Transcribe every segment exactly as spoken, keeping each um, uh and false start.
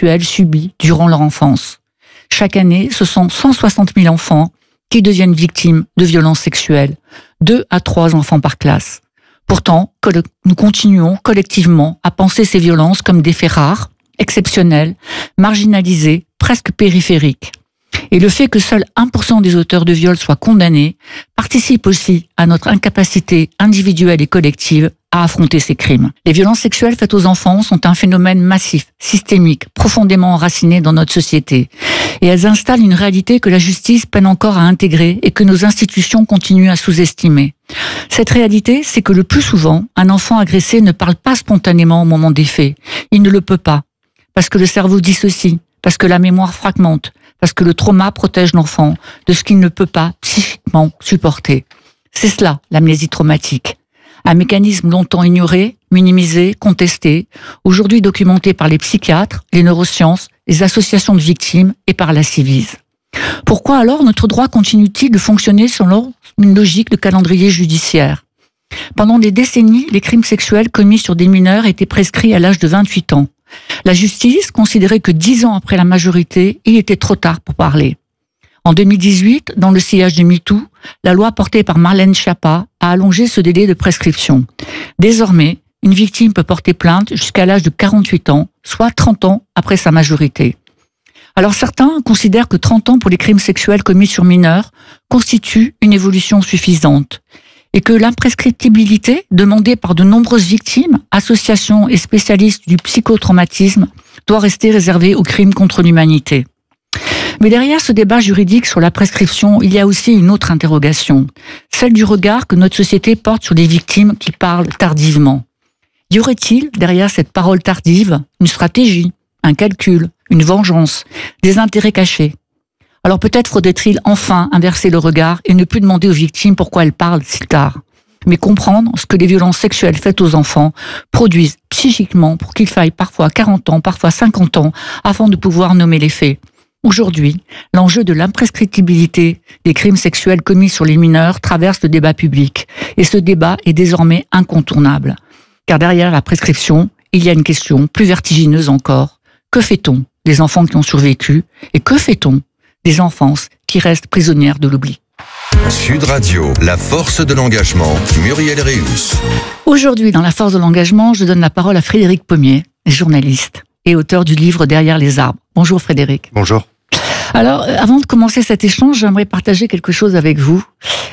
sexuelles subies durant leur enfance. Chaque année, ce sont cent soixante mille enfants qui deviennent victimes de violences sexuelles, deux à trois enfants par classe. Pourtant, nous continuons collectivement à penser ces violences comme des faits rares, exceptionnels, marginalisés, presque périphériques. Et le fait que seul un pour cent des auteurs de viols soient condamnés participe aussi à notre incapacité individuelle et collective à affronter ces crimes. Les violences sexuelles faites aux enfants sont un phénomène massif, systémique, profondément enraciné dans notre société. Et elles installent une réalité que la justice peine encore à intégrer et que nos institutions continuent à sous-estimer. Cette réalité, c'est que le plus souvent, un enfant agressé ne parle pas spontanément au moment des faits. Il ne le peut pas, parce que le cerveau dissocie, parce que la mémoire fragmente, parce que le trauma protège l'enfant de ce qu'il ne peut pas psychiquement supporter. C'est cela, l'amnésie traumatique. Un mécanisme longtemps ignoré, minimisé, contesté, aujourd'hui documenté par les psychiatres, les neurosciences, les associations de victimes et par la Ciivise. Pourquoi alors notre droit continue-t-il de fonctionner selon une logique de calendrier judiciaire ? Pendant des décennies, les crimes sexuels commis sur des mineurs étaient prescrits à l'âge de vingt-huit ans. La justice considérait que dix ans après la majorité, il était trop tard pour parler. En deux mille dix-huit, dans le sillage de MeToo, la loi portée par Marlène Schiappa a allongé ce délai de prescription. Désormais, une victime peut porter plainte jusqu'à l'âge de quarante-huit ans, soit trente ans après sa majorité. Alors certains considèrent que trente ans pour les crimes sexuels commis sur mineurs constitue une évolution suffisante et que l'imprescriptibilité demandée par de nombreuses victimes, associations et spécialistes du psychotraumatisme doit rester réservée aux crimes contre l'humanité. Mais derrière ce débat juridique sur la prescription, il y a aussi une autre interrogation, celle du regard que notre société porte sur les victimes qui parlent tardivement. Y aurait-il, derrière cette parole tardive, une stratégie, un calcul, une vengeance, des intérêts cachés ? Alors peut-être faudrait-il enfin inverser le regard et ne plus demander aux victimes pourquoi elles parlent si tard, mais comprendre ce que les violences sexuelles faites aux enfants produisent psychiquement pour qu'il faille parfois quarante ans, parfois cinquante ans, afin de pouvoir nommer les faits. Aujourd'hui, l'enjeu de l'imprescriptibilité des crimes sexuels commis sur les mineurs traverse le débat public, et ce débat est désormais incontournable. Car derrière la prescription, il y a une question plus vertigineuse encore. Que fait-on des enfants qui ont survécu et que fait-on des enfances qui restent prisonnières de l'oubli? Sud Radio, la force de l'engagement, Muriel Réus. Aujourd'hui, dans la force de l'engagement, je donne la parole à Frédéric Pommier, journaliste et auteur du livre Derrière les arbres. Bonjour Frédéric. Bonjour. Alors, avant de commencer cet échange, j'aimerais partager quelque chose avec vous.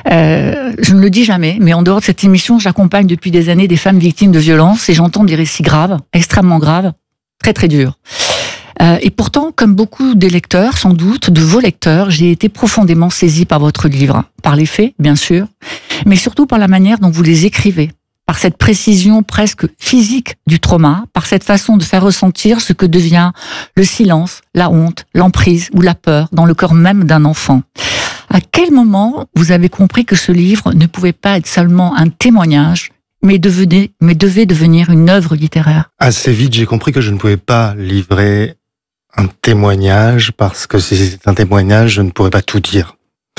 Euh, je ne le dis jamais, mais en dehors de cette émission, j'accompagne depuis des années des femmes victimes de violences et j'entends des récits graves, extrêmement graves, très très durs. Euh, et pourtant, comme beaucoup des lecteurs, sans doute, de vos lecteurs, j'ai été profondément saisie par votre livre. Par les faits, bien sûr, mais surtout par la manière dont vous les écrivez. Par cette précision presque physique du trauma, par cette façon de faire ressentir ce que devient le silence, la honte, l'emprise ou la peur dans le corps même d'un enfant. À quel moment vous avez compris que ce livre ne pouvait pas être seulement un témoignage, mais, devenait, mais devait devenir une œuvre littéraire? Assez vite, j'ai compris que je ne pouvais pas livrer un témoignage, parce que si c'était un témoignage, je ne pourrais pas tout dire.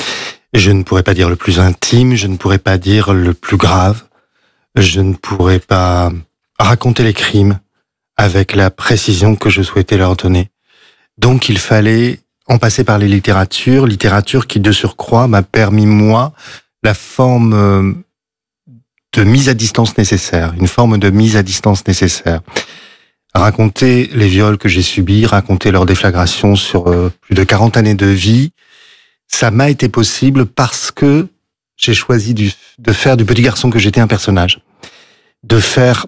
Je ne pourrais pas dire le plus intime, je ne pourrais pas dire le plus grave. Je ne pourrais pas raconter les crimes avec la précision que je souhaitais leur donner. Donc il fallait en passer par les littératures, littérature qui de surcroît m'a permis, moi, la forme de mise à distance nécessaire, une forme de mise à distance nécessaire. Raconter les viols que j'ai subis, raconter leur déflagration sur plus de quarante années de vie, ça m'a été possible parce que j'ai choisi du, de faire du petit garçon que j'étais un personnage. De faire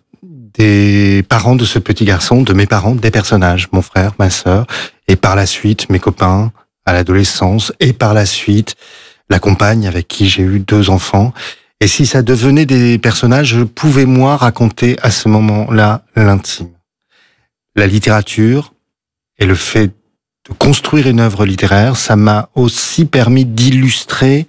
des parents de ce petit garçon, de mes parents, des personnages. Mon frère, ma sœur, et par la suite, mes copains à l'adolescence, et par la suite, la compagne avec qui j'ai eu deux enfants. Et si ça devenait des personnages, je pouvais, moi, raconter à ce moment-là l'intime. La littérature et le fait de construire une œuvre littéraire, ça m'a aussi permis d'illustrer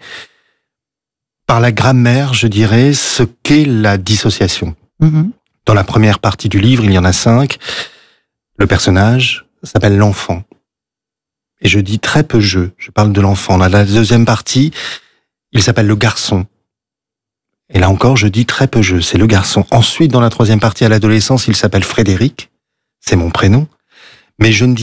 par la grammaire, je dirais, ce qu'est la dissociation. Mmh. Dans la première partie du livre, il y en a cinq. Le personnage s'appelle l'enfant. Et je dis très peu je, je parle de l'enfant. Dans la deuxième partie, il s'appelle le garçon. Et là encore, je dis très peu je, c'est le garçon. Ensuite, dans la troisième partie, à l'adolescence, il s'appelle Frédéric. C'est mon prénom. Mais je ne dis